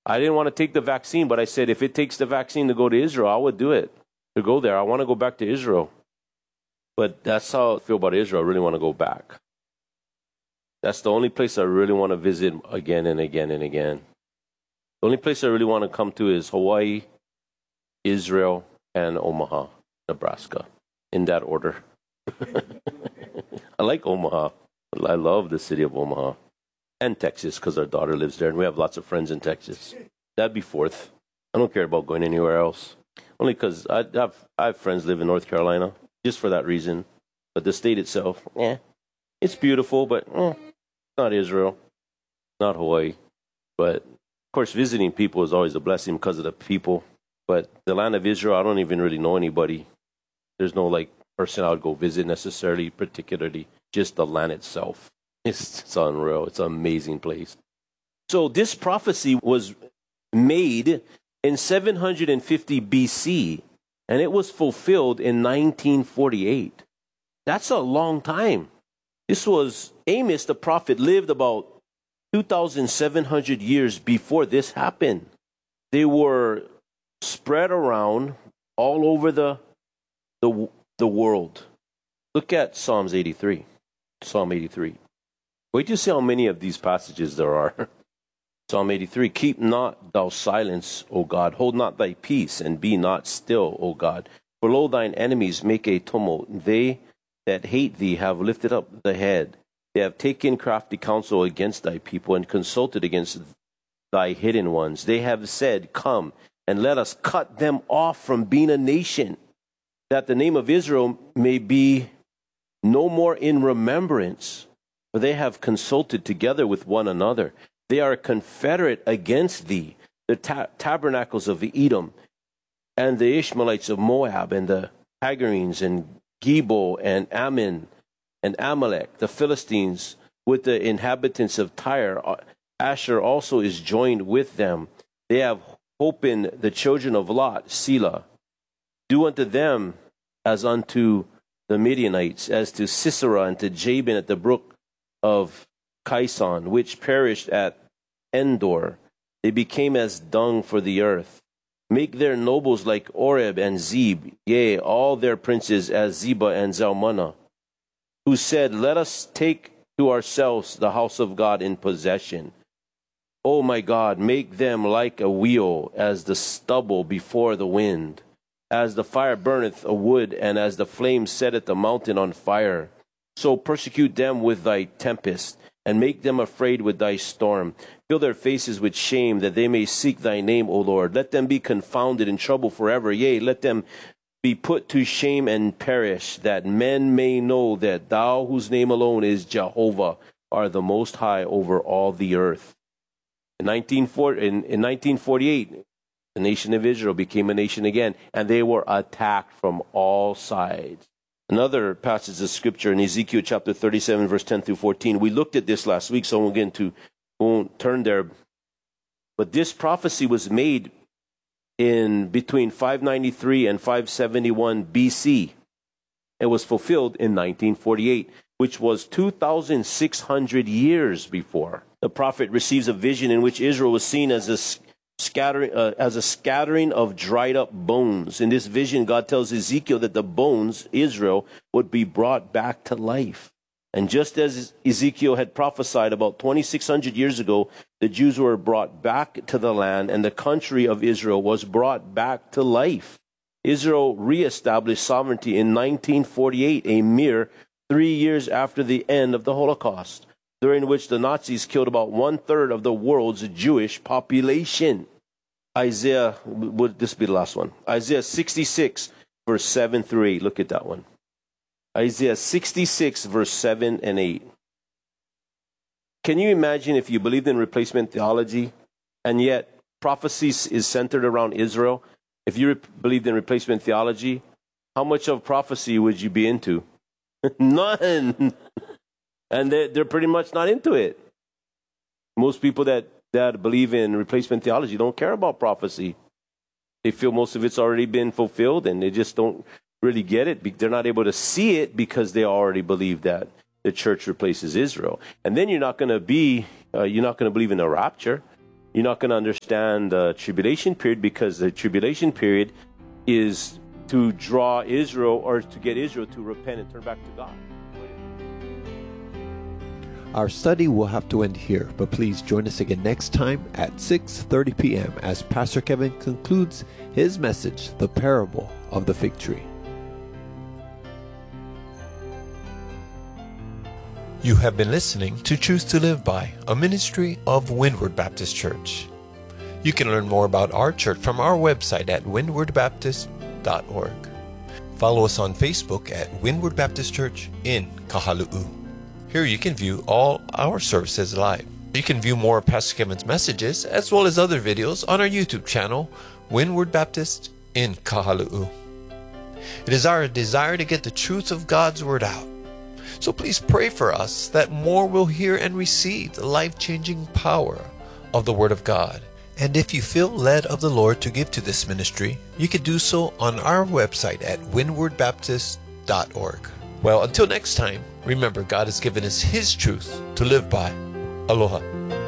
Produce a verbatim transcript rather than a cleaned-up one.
I didn't want to take the vaccine, but I said, if it takes the vaccine to go to Israel, I would do it, to go there. I want to go back to Israel. But that's how I feel about Israel. I really want to go back. That's the only place I really want to visit again and again and again. The only place I really want to come to is Hawaii, Israel, and Omaha, Nebraska, in that order. I like Omaha. I love the city of Omaha. And Texas, because our daughter lives there, and we have lots of friends in Texas. That'd be fourth. I don't care about going anywhere else. Only because I have, I have friends live in North Carolina, just for that reason. But the state itself, eh, it's beautiful, but eh, not Israel, not Hawaii. But, of course, visiting people is always a blessing because of the people. But the land of Israel, I don't even really know anybody. There's no, like, person I would go visit necessarily, particularly, just the land itself. It's, it's unreal. It's an amazing place. So this prophecy was made in seven hundred fifty B C, and it was fulfilled in nineteen forty-eight. That's a long time. This was, Amos the prophet lived about two thousand seven hundred years before this happened. They were spread around all over the, the, the world. Look at Psalms eighty-three. Psalm eighty-three. Wait to see how many of these passages there are. Psalm eighty-three, keep not thou silence, O God. Hold not thy peace, and be not still, O God. For lo, thine enemies make a tumult. They that hate thee have lifted up the head. They have taken crafty counsel against thy people, and consulted against thy hidden ones. They have said, come, and let us cut them off from being a nation, that the name of Israel may be no more in remembrance. For they have consulted together with one another. They are confederate against thee, the ta- tabernacles of Edom, and the Ishmaelites of Moab, and the Hagarenes, and Gebal, and Ammon, and Amalek, the Philistines, with the inhabitants of Tyre. Asher also is joined with them. They have holpen the children of Lot, Selah. Do unto them as unto the Midianites, as to Sisera and to Jabin at the brook of Kison, which perished at Endor. They became as dung for the earth. Make their nobles like Oreb and Zeb, yea, all their princes as Zebah and Zalmunna, who said, let us take to ourselves the house of God in possession. O my God, make them like a wheel, as the stubble before the wind, as the fire burneth a wood, and as the flame setteth the mountain on fire. So persecute them with thy tempest, and make them afraid with thy storm. Fill their faces with shame, that they may seek thy name, O Lord. Let them be confounded in trouble forever. Yea, let them be put to shame and perish, that men may know that thou, whose name alone is Jehovah, art the most high over all the earth. In nineteen forty-eight, the nation of Israel became a nation again, and they were attacked from all sides. Another passage of scripture in Ezekiel chapter thirty-seven, verse ten through fourteen. We looked at this last week, so I won't get into, won't turn there. But this prophecy was made in between five ninety-three and five seventy-one B C. It was fulfilled in nineteen forty-eight, which was two thousand six hundred years before. The prophet receives a vision in which Israel was seen as a scattering, uh, as a scattering of dried up bones. In this vision, God tells Ezekiel that the bones, Israel, would be brought back to life. And just as Ezekiel had prophesied about twenty-six hundred years ago, the Jews were brought back to the land, and the country of Israel was brought back to life. Israel reestablished sovereignty in nineteen forty-eight, a mere three years after the end of the Holocaust, during which the Nazis killed about one-third of the world's Jewish population. Isaiah, would this be the last one? Isaiah sixty-six, verse seven through eight. Look at that one. Isaiah sixty-six, verse seven and eight. Can you imagine if you believed in replacement theology, and yet prophecy is centered around Israel? If you re- believed in replacement theology, how much of prophecy would you be into? None. And they're, they're pretty much not into it. Most people that, that believe in replacement theology don't care about prophecy. They feel most of it's already been fulfilled, and they just don't really get it. They're not able to see it because they already believe that the church replaces Israel. And then you're not going to be, uh, you're not going to believe in the rapture. You're not going to understand the tribulation period, because the tribulation period is to draw Israel, or to get Israel to repent and turn back to God. Our study will have to end here, but please join us again next time at six thirty p.m. as Pastor Kevin concludes his message, The Parable of the Fig Tree. You have been listening to Choose to Live By, a ministry of Windward Baptist Church. You can learn more about our church from our website at windward baptist dot org. Follow us on Facebook at Windward Baptist Church in Kahalu'u. Here you can view all our services live. You can view more of Pastor Kevin's messages as well as other videos on our YouTube channel, Windward Baptist in Kahalu'u. It is our desire to get the truth of God's Word out. So please pray for us that more will hear and receive the life-changing power of the Word of God. And if you feel led of the Lord to give to this ministry, you can do so on our website at windward baptist dot org. Well, until next time, remember, God has given us His truth to live by. Aloha.